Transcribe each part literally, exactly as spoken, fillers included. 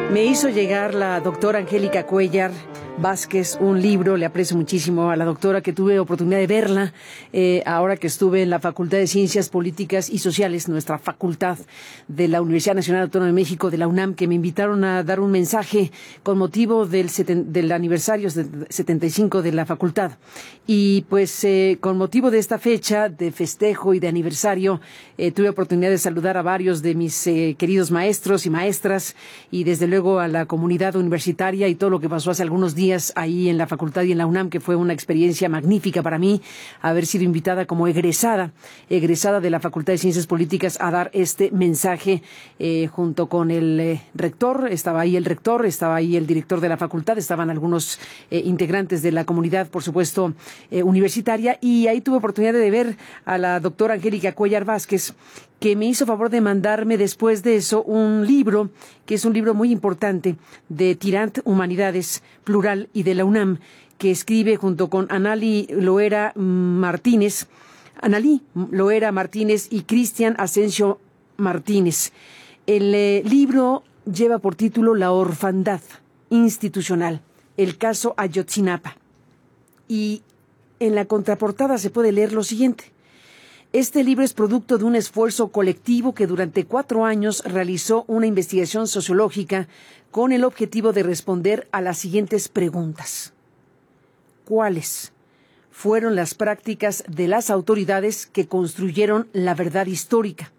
Me hizo llegar la doctora Angélica Cuéllar Vázquez un libro. Le aprecio muchísimo a la doctora, que tuve oportunidad de verla eh, ahora que estuve en la Facultad de Ciencias Políticas y Sociales, nuestra facultad de la Universidad Nacional Autónoma de México, de la UNAM, que me invitaron a dar un mensaje con motivo del, seten, del aniversario setenta y cinco de la facultad. Y pues eh, con motivo de esta fecha de festejo y de aniversario, eh, tuve oportunidad de saludar a varios de mis eh, queridos maestros y maestras, y desde luego a la comunidad universitaria y todo lo que pasó hace algunos días ahí en la facultad y en la UNAM, que fue una experiencia magnífica para mí haber sido invitada como egresada, egresada de la Facultad de Ciencias Políticas a dar este mensaje eh, junto con el eh, rector. Estaba ahí el rector, estaba ahí el director de la facultad, estaban algunos eh, integrantes de la comunidad, por supuesto, eh, universitaria, y ahí tuve oportunidad de ver a la doctora Angélica Cuéllar Vázquez, que me hizo favor de mandarme después de eso un libro, que es un libro muy importante, de Tirant Humanidades Plural y de la UNAM, que escribe junto con Analí Loera Martínez, Analí Loera Martínez y Cristian Asensio Martínez. El eh, libro lleva por título La orfandad institucional, el caso Ayotzinapa. Y en la contraportada se puede leer lo siguiente: este libro es producto de un esfuerzo colectivo que durante cuatro años realizó una investigación sociológica con el objetivo de responder a las siguientes preguntas. ¿Cuáles fueron las prácticas de las autoridades que construyeron la verdad histórica?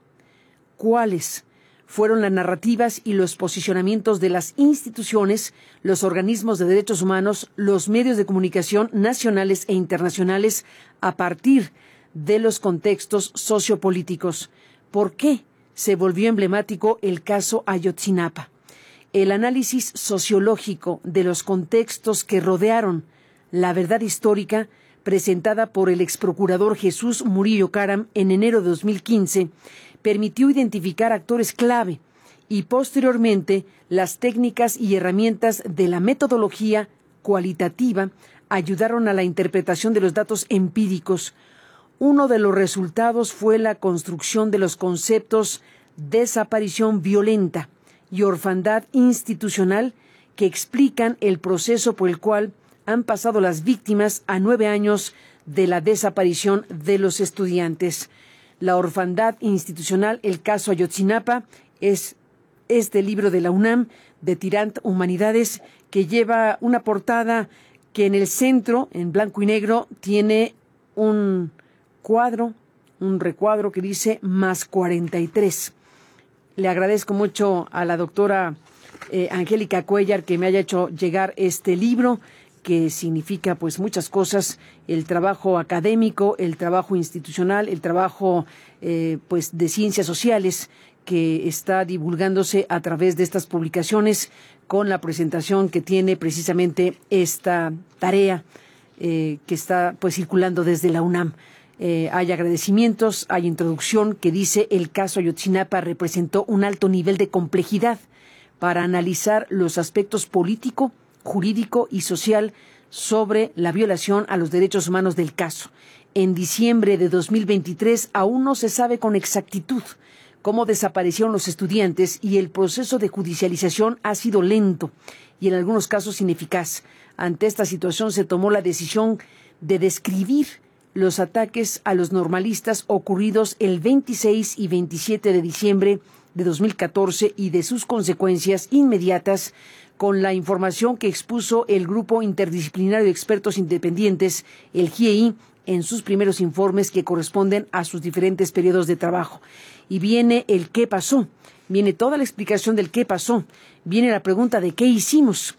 ¿Cuáles fueron las narrativas y los posicionamientos de las instituciones, los organismos de derechos humanos, los medios de comunicación nacionales e internacionales a partir de los contextos sociopolíticos? ¿Por qué se volvió emblemático el caso Ayotzinapa? El análisis sociológico de los contextos que rodearon la verdad histórica, presentada por el exprocurador Jesús Murillo Caram en enero de dos mil quince, permitió identificar actores clave y posteriormente las técnicas y herramientas de la metodología cualitativa ayudaron a la interpretación de los datos empíricos. Uno de los resultados fue la construcción de los conceptos desaparición violenta y orfandad institucional, que explican el proceso por el cual han pasado las víctimas a nueve años de la desaparición de los estudiantes. La orfandad institucional, el caso Ayotzinapa, es este libro de la UNAM, de Tirant Humanidades, que lleva una portada que en el centro, en blanco y negro, tiene un cuadro, un recuadro que dice más cuarenta y tres. Le agradezco mucho a la doctora eh, Angélica Cuéllar que me haya hecho llegar este libro, que significa pues muchas cosas: el trabajo académico, el trabajo institucional, el trabajo eh, pues de ciencias sociales, que está divulgándose a través de estas publicaciones, con la presentación que tiene precisamente esta tarea eh, que está pues circulando desde la UNAM. Eh, hay agradecimientos, hay introducción que dice: el caso Ayotzinapa representó un alto nivel de complejidad para analizar los aspectos político, jurídico y social sobre la violación a los derechos humanos del caso. En diciembre de dos mil veintitrés aún no se sabe con exactitud cómo desaparecieron los estudiantes, y el proceso de judicialización ha sido lento y en algunos casos ineficaz. Ante esta situación se tomó la decisión de describir los ataques a los normalistas ocurridos el veintiséis y veintisiete de diciembre de dos mil catorce y de sus consecuencias inmediatas, con la información que expuso el Grupo Interdisciplinario de Expertos Independientes, el G I E I, en sus primeros informes que corresponden a sus diferentes periodos de trabajo. Y viene el qué pasó, viene toda la explicación del qué pasó, viene la pregunta de qué hicimos,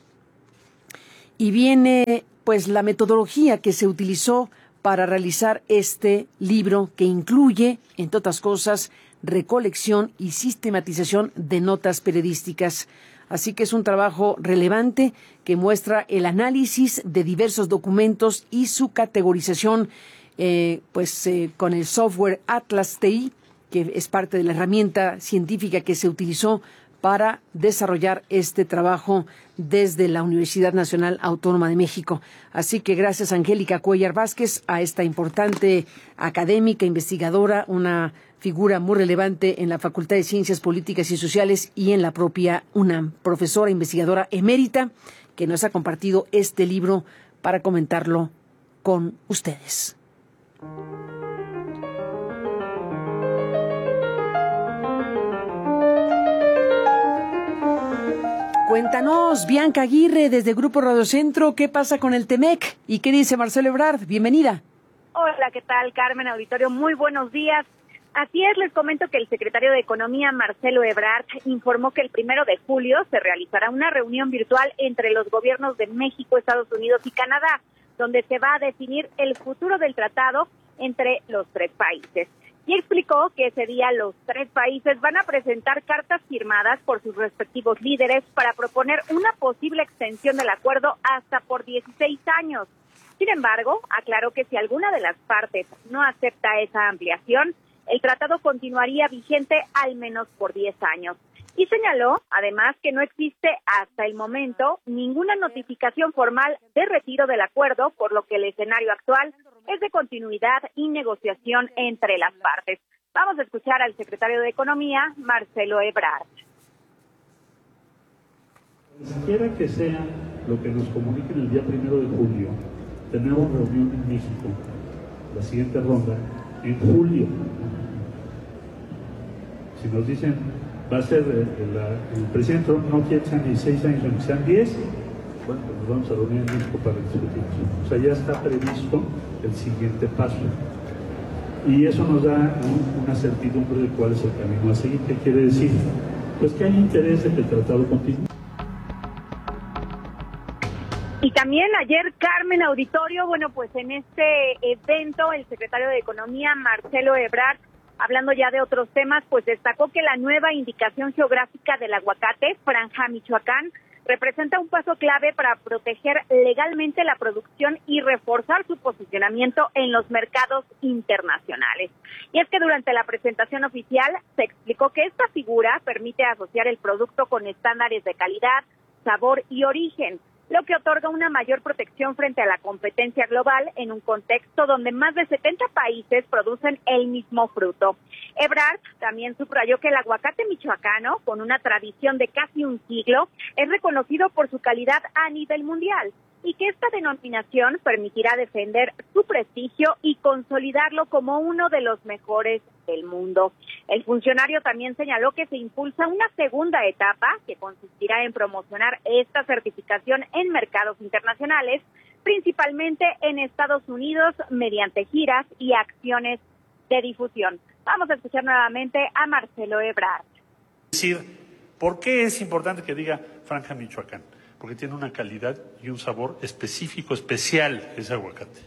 y viene pues la metodología que se utilizó para realizar este libro, que incluye, entre otras cosas, recolección y sistematización de notas periodísticas. Así que es un trabajo relevante que muestra el análisis de diversos documentos y su categorización eh, pues eh, con el software Atlas T I, que es parte de la herramienta científica que se utilizó para desarrollar este trabajo desde la Universidad Nacional Autónoma de México. Así que gracias, Angélica Cuéllar Vázquez, a esta importante académica, investigadora, una figura muy relevante en la Facultad de Ciencias Políticas y Sociales y en la propia UNAM, profesora investigadora emérita, que nos ha compartido este libro para comentarlo con ustedes. Cuéntanos, Bianca Aguirre, desde Grupo Radio Centro, ¿qué pasa con el Temec? ¿Y qué dice Marcelo Ebrard? Bienvenida. Hola, ¿qué tal, Carmen Auditorio? Muy buenos días. Así es, les comento que el secretario de Economía, Marcelo Ebrard, informó que el primero de julio se realizará una reunión virtual entre los gobiernos de México, Estados Unidos y Canadá, donde se va a definir el futuro del tratado entre los tres países. Y explicó que ese día los tres países van a presentar cartas firmadas por sus respectivos líderes para proponer una posible extensión del acuerdo hasta por dieciséis años. Sin embargo, aclaró que si alguna de las partes no acepta esa ampliación, el tratado continuaría vigente al menos por diez años. Y señaló, además, que no existe hasta el momento ninguna notificación formal de retiro del acuerdo, por lo que el escenario actual es de continuidad y negociación entre las partes. Vamos a escuchar al secretario de Economía, Marcelo Ebrard. Quiera que sea lo que nos comuniquen el día primero de julio, tenemos reunión en México, la siguiente ronda, en julio. Si nos dicen, va a ser, el, el, el presidente Trump no quiere que sean dieciséis años, sino que sean diez, bueno, pues nos vamos a reunir en México para discutir eso. O sea, ya está previsto el siguiente paso. Y eso nos da un, una certidumbre de cuál es el camino a seguir. ¿Qué quiere decir? Pues que hay interés de que el tratado continúe. Y también ayer, Carmen Auditorio, bueno, pues en este evento el secretario de Economía, Marcelo Ebrard, hablando ya de otros temas, pues destacó que la nueva indicación geográfica del aguacate, Franja Michoacán, representa un paso clave para proteger legalmente la producción y reforzar su posicionamiento en los mercados internacionales. Y es que durante la presentación oficial se explicó que esta figura permite asociar el producto con estándares de calidad, sabor y origen, lo que otorga una mayor protección frente a la competencia global en un contexto donde más de setenta países producen el mismo fruto. Ebrard también subrayó que el aguacate michoacano, con una tradición de casi un siglo, es reconocido por su calidad a nivel mundial y que esta denominación permitirá defender su prestigio y consolidarlo como uno de los mejores del mundo. El funcionario también señaló que se impulsa una segunda etapa que consistirá en promocionar esta certificación en mercados internacionales, principalmente en Estados Unidos, mediante giras y acciones de difusión. Vamos a escuchar nuevamente a Marcelo Ebrard. Es decir, ¿por qué es importante que diga Franja Michoacán? Porque tiene una calidad y un sabor específico, especial ese aguacate.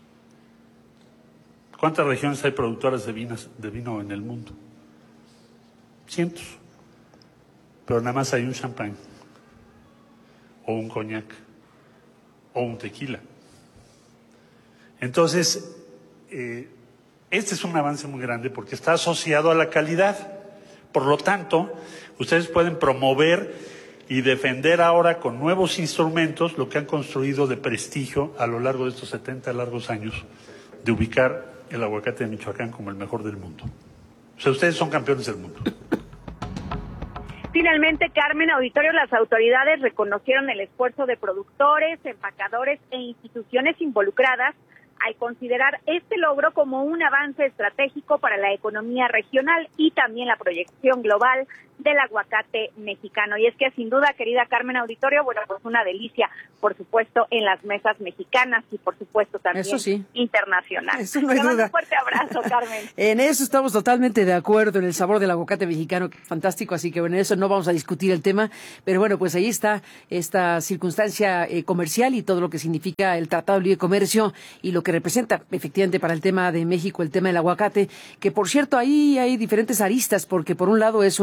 ¿Cuántas regiones hay productoras de, vinas, de vino en el mundo? Cientos. Pero nada más hay un champán, o un coñac, o un tequila. Entonces, eh, este es un avance muy grande porque está asociado a la calidad. Por lo tanto, ustedes pueden promover y defender ahora con nuevos instrumentos lo que han construido de prestigio a lo largo de estos setenta largos años de ubicar el aguacate de Michoacán como el mejor del mundo. O sea, ustedes son campeones del mundo. Finalmente, Carmen Auditorio, las autoridades reconocieron el esfuerzo de productores, empacadores e instituciones involucradas al considerar este logro como un avance estratégico para la economía regional y también la proyección global del aguacate mexicano. Y es que sin duda, querida Carmen Auditorio, bueno, pues una delicia, por supuesto, en las mesas mexicanas y por supuesto también eso sí, internacional. Eso no hay Te mando duda. Un fuerte abrazo, Carmen. En eso estamos totalmente de acuerdo, en el sabor del aguacate mexicano, fantástico, así que bueno, en eso no vamos a discutir el tema, pero bueno, pues ahí está esta circunstancia eh, comercial y todo lo que significa el Tratado de Libre Comercio y lo que representa efectivamente para el tema de México, el tema del aguacate, que por cierto ahí hay diferentes aristas, porque por un lado es una gran producción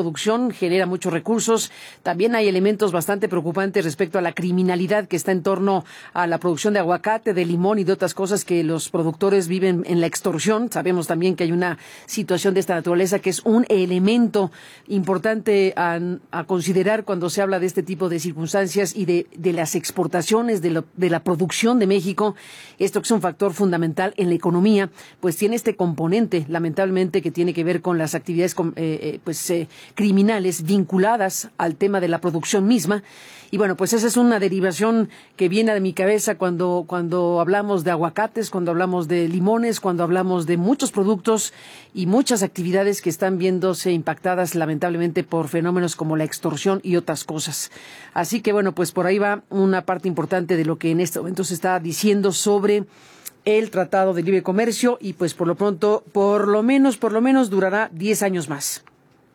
producción genera muchos recursos. También hay elementos bastante preocupantes respecto a la criminalidad que está en torno a la producción de aguacate, de limón y de otras cosas que los productores viven en la extorsión. Sabemos también que hay una situación de esta naturaleza que es un elemento importante a, a considerar cuando se habla de este tipo de circunstancias y de, de las exportaciones, de, lo, de la producción de México. Esto que es un factor fundamental en la economía, pues tiene este componente, lamentablemente, que tiene que ver con las actividades eh, eh, pues eh, criminales vinculadas al tema de la producción misma. Y bueno, pues esa es una derivación que viene de mi cabeza cuando, cuando hablamos de aguacates, cuando hablamos de limones, cuando hablamos de muchos productos y muchas actividades que están viéndose impactadas lamentablemente por fenómenos como la extorsión y otras cosas. Así que bueno, pues por ahí va una parte importante de lo que en este momento se está diciendo sobre el Tratado de Libre Comercio y pues por lo pronto, por lo menos, por lo menos durará diez años más.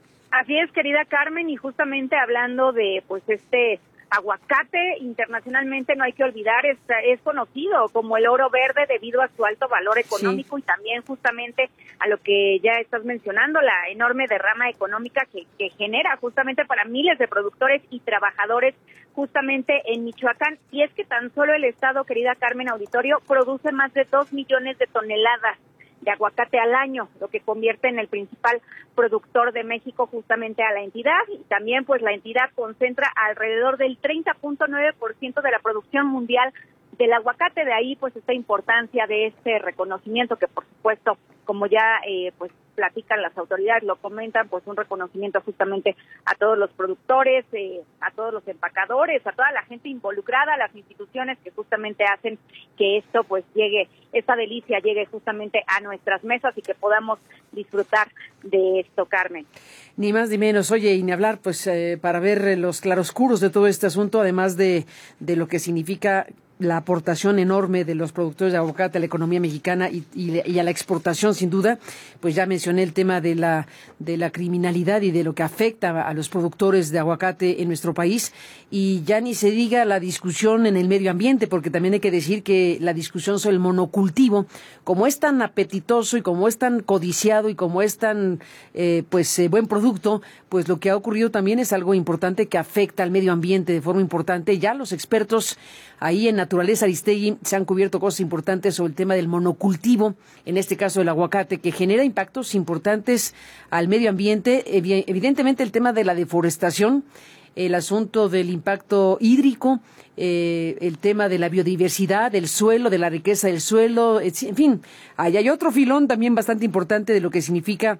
Así es, querida Carmen, y justamente hablando de pues este aguacate, internacionalmente no hay que olvidar, es, es conocido como el oro verde debido a su alto valor económico, sí. Y también justamente a lo que ya estás mencionando, la enorme derrama económica que, que genera justamente para miles de productores y trabajadores justamente en Michoacán. Y es que tan solo el estado, querida Carmen Auditorio, produce más de dos millones de toneladas de aguacate al año, lo que convierte en el principal productor de México justamente a la entidad, y también pues la entidad concentra alrededor del treinta punto nueve por ciento de la producción mundial del aguacate. De ahí pues esta importancia de este reconocimiento que por supuesto, como ya eh, pues platican las autoridades, lo comentan, pues un reconocimiento justamente a todos los productores, eh, a todos los empacadores, a toda la gente involucrada, a las instituciones que justamente hacen que esto pues llegue, esta delicia llegue justamente a nuestras mesas y que podamos disfrutar de esto, Carmen. Ni más ni menos. Oye, y ni hablar, pues eh, para ver los claroscuros de todo este asunto, además de, de lo que significa la aportación enorme de los productores de aguacate a la economía mexicana y, y, y a la exportación, sin duda, pues ya mencioné el tema de la de la criminalidad y de lo que afecta a los productores de aguacate en nuestro país, y ya ni se diga la discusión en el medio ambiente, porque también hay que decir que la discusión sobre el monocultivo, como es tan apetitoso y como es tan codiciado y como es tan eh, pues eh, buen producto, pues lo que ha ocurrido también es algo importante que afecta al medio ambiente de forma importante. Ya los expertos ahí en Naturaleza Aristegui se han cubierto cosas importantes sobre el tema del monocultivo, en este caso el aguacate, que genera impactos importantes al medio ambiente. Evidentemente el tema de la deforestación, el asunto del impacto hídrico, eh, el tema de la biodiversidad, del suelo, de la riqueza del suelo, en fin, ahí hay otro filón también bastante importante de lo que significa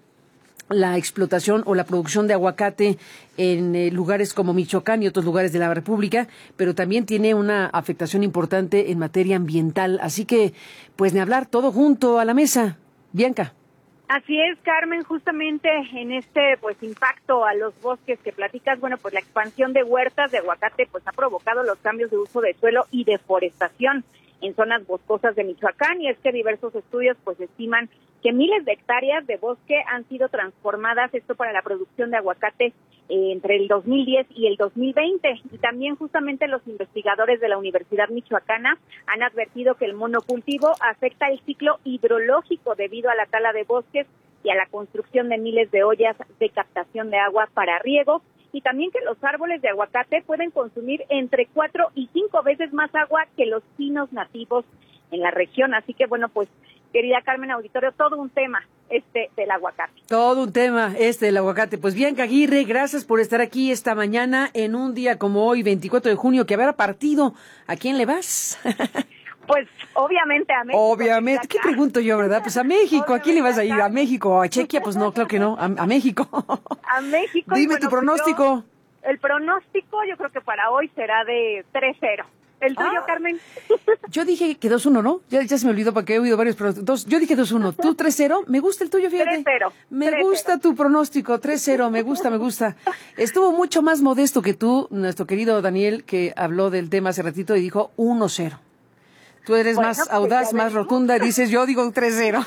la explotación o la producción de aguacate en eh, lugares como Michoacán y otros lugares de la República, pero también tiene una afectación importante en materia ambiental. Así que, pues, ni hablar, todo junto a la mesa. Bianca. Así es, Carmen, justamente en este pues impacto a los bosques que platicas, bueno, pues la expansión de huertas de aguacate pues ha provocado los cambios de uso de suelo y deforestación en zonas boscosas de Michoacán, y es que diversos estudios pues estiman que miles de hectáreas de bosque han sido transformadas, esto para la producción de aguacate eh, entre el dos mil diez y el dos mil veinte, y también justamente los investigadores de la Universidad Michoacana han advertido que el monocultivo afecta el ciclo hidrológico debido a la tala de bosques y a la construcción de miles de ollas de captación de agua para riego, y también que los árboles de aguacate pueden consumir entre cuatro y cinco veces más agua que los pinos nativos en la región. Así que, bueno, pues, querida Carmen Auditorio, todo un tema este del aguacate. Todo un tema este del aguacate. Pues Bianca Aguirre, gracias por estar aquí esta mañana en un día como hoy, veinticuatro de junio, que habrá partido. ¿A quién le vas? Pues obviamente a México. Obviamente, ¿qué pregunto yo, verdad? Pues a México, ¿a quién le vas a ir? ¿A México o a Chequia? Pues no, claro que no, a, a México. A México. Dime bueno, tu pronóstico. Yo, el pronóstico yo creo que para hoy será de tres cero. ¿El tuyo, ah, Carmen? Yo dije que dos uno, ¿no? Ya, ya se me olvidó porque he oído varios pronósticos. Yo dije dos uno. ¿Tú tres cero? Me gusta el tuyo, fíjate. tres cero. Me gusta tu pronóstico, tres cero. Me gusta, me gusta. Estuvo mucho más modesto que tú, nuestro querido Daniel, que habló del tema hace ratito y dijo uno cero. Tú eres Bueno, más pues audaz, más rotunda, dices yo digo tres cero.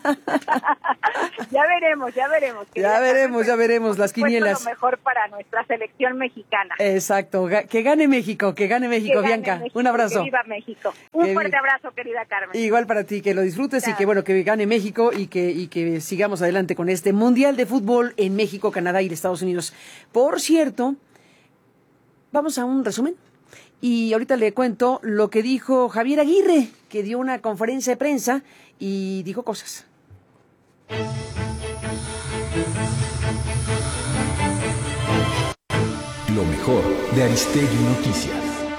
Ya veremos, ya veremos. Ya veremos, ya veremos las quinielas. Lo mejor para nuestra selección mexicana. Exacto, que gane México, que gane México, que Bianca. Gane México, un abrazo. Que viva México. Un que fuerte vi... abrazo, querida Carmen. Igual para ti, que lo disfrutes Chao. Y que bueno, que gane México y que y que sigamos adelante con este Mundial de Fútbol en México, Canadá y Estados Unidos. Por cierto, vamos a un resumen. Y ahorita le cuento lo que dijo Javier Aguirre, que dio una conferencia de prensa y dijo cosas. Lo mejor de Aristegui Noticias.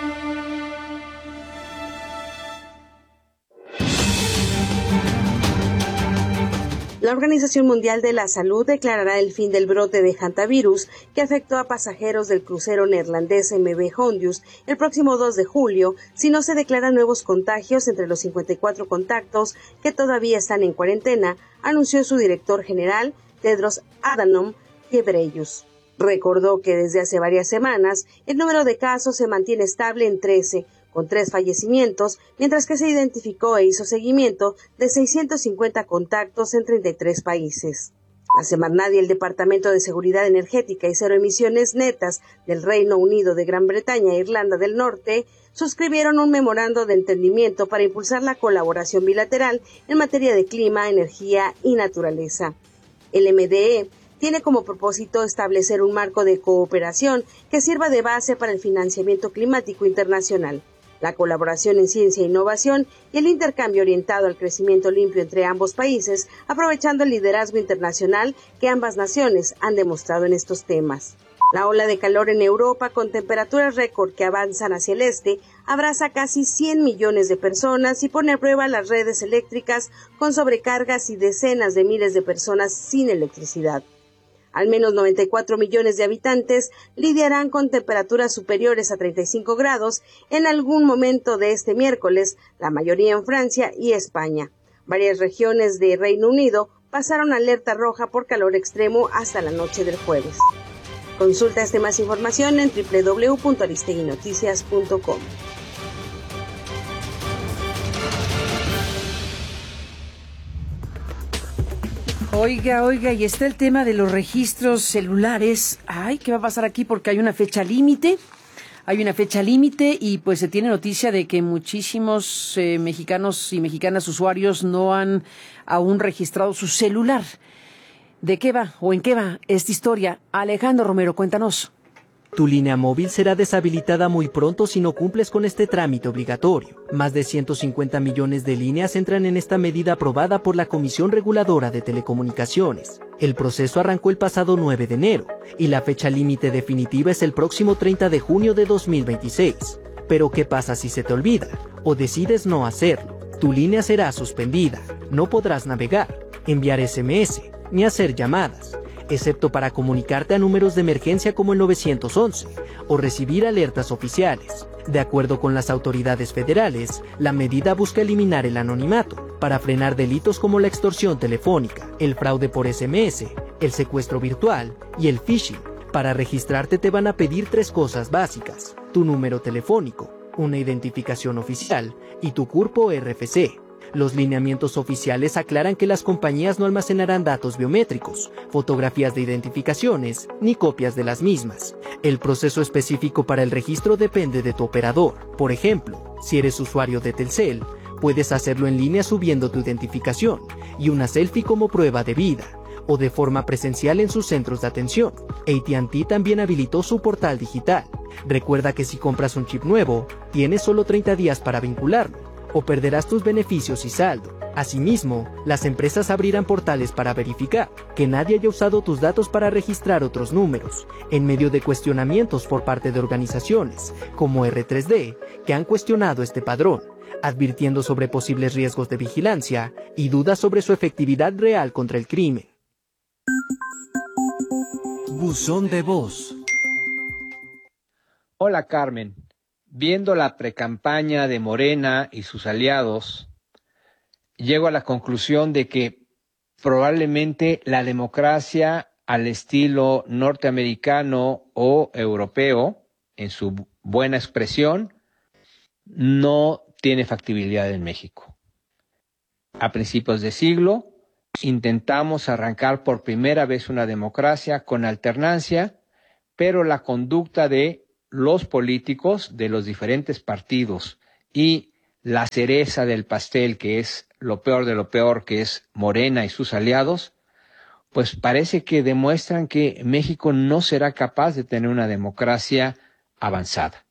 La Organización Mundial de la Salud declarará el fin del brote de hantavirus que afectó a pasajeros del crucero neerlandés M V Hondius el próximo dos de julio si no se declaran nuevos contagios entre los cincuenta y cuatro contactos que todavía están en cuarentena, anunció su director general Tedros Adhanom Ghebreyesus. Recordó que desde hace varias semanas el número de casos se mantiene estable en trece, con tres fallecimientos, mientras que se identificó e hizo seguimiento de seiscientos cincuenta contactos en treinta y tres países. La Semarnat y el Departamento de Seguridad Energética y Cero Emisiones Netas del Reino Unido de Gran Bretaña e Irlanda del Norte suscribieron un memorando de entendimiento para impulsar la colaboración bilateral en materia de clima, energía y naturaleza. El M D E tiene como propósito establecer un marco de cooperación que sirva de base para el financiamiento climático internacional, la colaboración en ciencia e innovación y el intercambio orientado al crecimiento limpio entre ambos países, aprovechando el liderazgo internacional que ambas naciones han demostrado en estos temas. La ola de calor en Europa, con temperaturas récord que avanzan hacia el este, abraza casi cien millones de personas y pone a prueba las redes eléctricas con sobrecargas y decenas de miles de personas sin electricidad. Al menos noventa y cuatro millones de habitantes lidiarán con temperaturas superiores a treinta y cinco grados en algún momento de este miércoles, la mayoría en Francia y España. Varias regiones de Reino Unido pasaron alerta roja por calor extremo hasta la noche del jueves. Consulta esta más información en doble u doble u doble u punto aristegui noticias punto com. Oiga, oiga, y está el tema de los registros celulares. Ay, ¿qué va a pasar aquí? Porque hay una fecha límite. Hay una fecha límite y pues se tiene noticia de que muchísimos eh, mexicanos y mexicanas usuarios no han aún registrado su celular. ¿De qué va o en qué va esta historia? Alejandro Romero, cuéntanos. Tu línea móvil será deshabilitada muy pronto si no cumples con este trámite obligatorio. Más de ciento cincuenta millones de líneas entran en esta medida aprobada por la Comisión Reguladora de Telecomunicaciones. El proceso arrancó el pasado nueve de enero y la fecha límite definitiva es el próximo treinta de junio de dos mil veintiséis. Pero ¿qué pasa si se te olvida o decides no hacerlo? Tu línea será suspendida. No podrás navegar, enviar ese eme ese ni hacer llamadas, excepto para comunicarte a números de emergencia como el nueve once o recibir alertas oficiales. De acuerdo con las autoridades federales, la medida busca eliminar el anonimato para frenar delitos como la extorsión telefónica, el fraude por ese eme ese, el secuestro virtual y el phishing. Para registrarte te van a pedir tres cosas básicas: tu número telefónico, una identificación oficial y tu CURP o erre efe ce. Los lineamientos oficiales aclaran que las compañías no almacenarán datos biométricos, fotografías de identificaciones, ni copias de las mismas. El proceso específico para el registro depende de tu operador. Por ejemplo, si eres usuario de Telcel, puedes hacerlo en línea subiendo tu identificación y una selfie como prueba de vida, o de forma presencial en sus centros de atención. A T and T también habilitó su portal digital. Recuerda que si compras un chip nuevo, tienes solo treinta días para vincularlo, o perderás tus beneficios y saldo. Asimismo, las empresas abrirán portales para verificar que nadie haya usado tus datos para registrar otros números, en medio de cuestionamientos por parte de organizaciones como erre tres de, que han cuestionado este padrón, advirtiendo sobre posibles riesgos de vigilancia y dudas sobre su efectividad real contra el crimen. Buzón de voz. Hola, Carmen. Viendo la precampaña de Morena y sus aliados, llego a la conclusión de que probablemente la democracia al estilo norteamericano o europeo, en su buena expresión, no tiene factibilidad en México. A principios de siglo intentamos arrancar por primera vez una democracia con alternancia, pero la conducta de los políticos de los diferentes partidos y la cereza del pastel, que es lo peor de lo peor, que es Morena y sus aliados, pues parece que demuestran que México no será capaz de tener una democracia avanzada.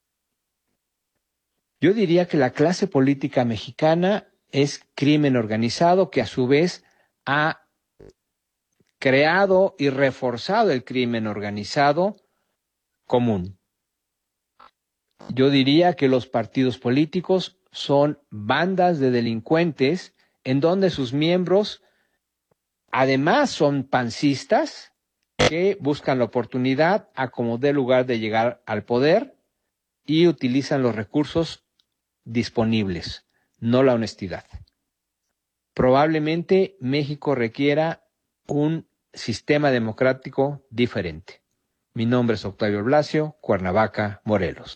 Yo diría que la clase política mexicana es crimen organizado que a su vez ha creado y reforzado el crimen organizado común. Yo diría que los partidos políticos son bandas de delincuentes en donde sus miembros además son pancistas que buscan la oportunidad a como dé lugar de llegar al poder y utilizan los recursos disponibles, no la honestidad. Probablemente México requiera un sistema democrático diferente. Mi nombre es Octavio Blasio, Cuernavaca, Morelos.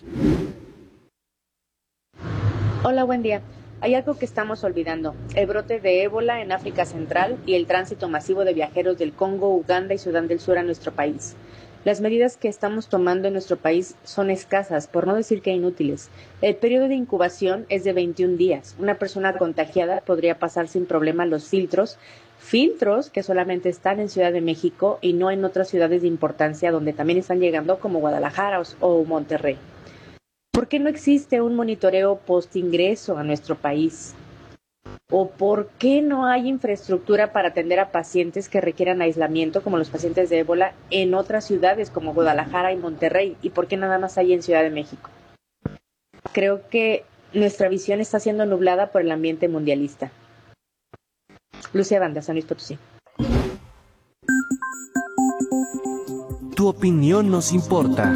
Hola, buen día. Hay algo que estamos olvidando, el brote de ébola en África Central y el tránsito masivo de viajeros del Congo, Uganda y Sudán del Sur a nuestro país. Las medidas que estamos tomando en nuestro país son escasas, por no decir que inútiles. El periodo de incubación es de veintiún días. Una persona contagiada podría pasar sin problema los filtros, filtros que solamente están en Ciudad de México y no en otras ciudades de importancia donde también están llegando como Guadalajara o Monterrey. ¿Por qué no existe un monitoreo post-ingreso a nuestro país? ¿O por qué no hay infraestructura para atender a pacientes que requieran aislamiento, como los pacientes de ébola, en otras ciudades como Guadalajara y Monterrey? ¿Y por qué nada más hay en Ciudad de México? Creo que nuestra visión está siendo nublada por el ambiente mundialista. Lucía Banda, San Luis Potosí. Tu opinión nos importa.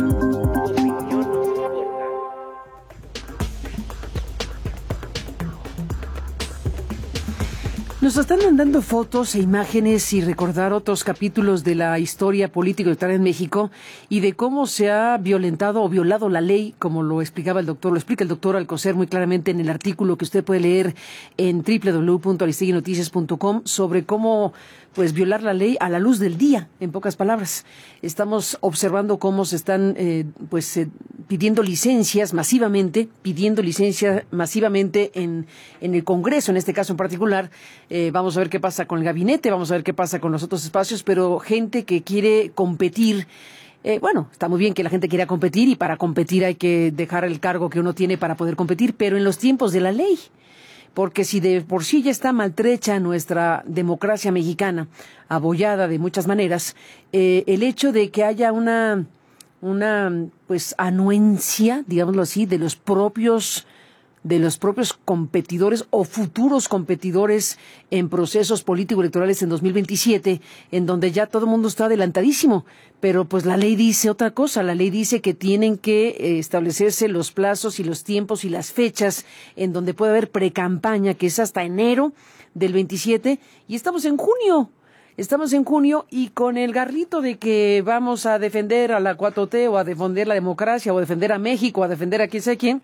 Nos están mandando fotos e imágenes y recordar otros capítulos de la historia político-electoral en México y de cómo se ha violentado o violado la ley, como lo explicaba el doctor, lo explica el doctor Alcocer muy claramente en el artículo que usted puede leer en doble u doble u doble u punto aristegui noticias punto com sobre cómo pues violar la ley a la luz del día, en pocas palabras. Estamos observando cómo se están eh, pues eh, pidiendo licencias masivamente, pidiendo licencias masivamente en, en el Congreso, en este caso en particular. Eh, vamos a ver qué pasa con el gabinete, vamos a ver qué pasa con los otros espacios, pero gente que quiere competir. Eh, bueno, está muy bien que la gente quiera competir y para competir hay que dejar el cargo que uno tiene para poder competir, pero en los tiempos de la ley. Porque si de por sí ya está maltrecha nuestra democracia mexicana, abollada de muchas maneras, eh, el hecho de que haya una, una pues anuencia, digámoslo así, de los propios de los propios competidores o futuros competidores en procesos político-electorales en dos mil veintisiete, en donde ya todo el mundo está adelantadísimo, pero pues la ley dice otra cosa, la ley dice que tienen que eh, establecerse los plazos y los tiempos y las fechas en donde puede haber precampaña, que es hasta enero del veintisiete, y estamos en junio. Estamos en junio y con el garrito de que vamos a defender a la cuatro T o a defender la democracia o a defender a México o a defender a quién sé quién,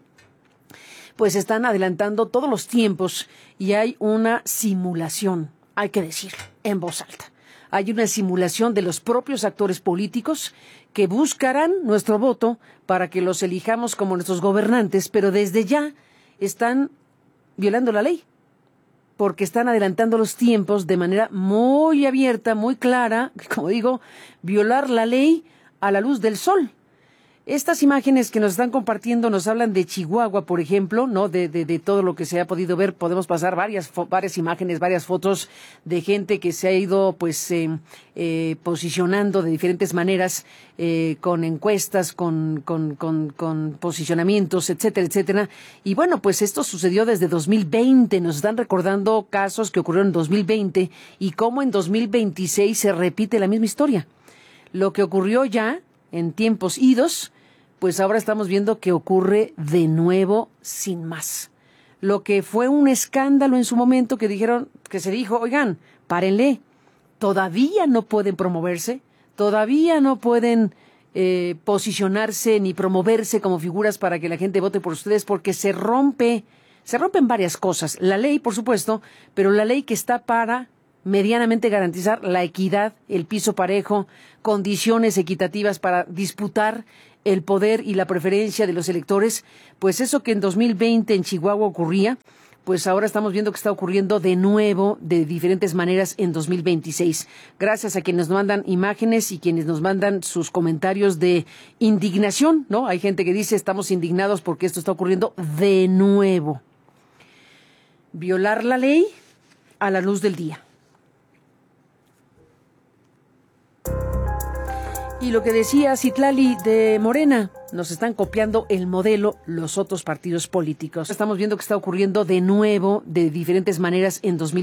pues están adelantando todos los tiempos y hay una simulación, hay que decirlo, en voz alta. Hay una simulación de los propios actores políticos que buscarán nuestro voto para que los elijamos como nuestros gobernantes, pero desde ya están violando la ley, porque están adelantando los tiempos de manera muy abierta, muy clara, como digo, violar la ley a la luz del sol. Estas imágenes que nos están compartiendo nos hablan de Chihuahua, por ejemplo, ¿no? De, de, de todo lo que se ha podido ver. Podemos pasar varias, varias imágenes, varias fotos de gente que se ha ido, pues, eh, eh, posicionando de diferentes maneras, eh, con encuestas, con, con, con, con posicionamientos, etcétera, etcétera. Y bueno, pues esto sucedió desde dos mil veinte. Nos están recordando casos que ocurrieron en dos mil veinte y cómo en dos mil veintiséis se repite la misma historia. Lo que ocurrió ya en tiempos idos, pues ahora estamos viendo que ocurre de nuevo sin más. Lo que fue un escándalo en su momento que dijeron, que se dijo, oigan, párenle, todavía no pueden promoverse, todavía no pueden eh, posicionarse ni promoverse como figuras para que la gente vote por ustedes porque se rompe Se rompen varias cosas. La ley, por supuesto, pero la ley que está para medianamente garantizar la equidad, el piso parejo, condiciones equitativas para disputar el poder y la preferencia de los electores, pues eso que en dos mil veinte en Chihuahua ocurría, pues ahora estamos viendo que está ocurriendo de nuevo de diferentes maneras en dos mil veintiséis. Gracias a quienes nos mandan imágenes y quienes nos mandan sus comentarios de indignación, ¿no? Hay gente que dice, estamos indignados porque esto está ocurriendo de nuevo. Violar la ley a la luz del día. Y lo que decía Citlali de Morena, nos están copiando el modelo los otros partidos políticos. Estamos viendo que está ocurriendo de nuevo de diferentes maneras en dos mil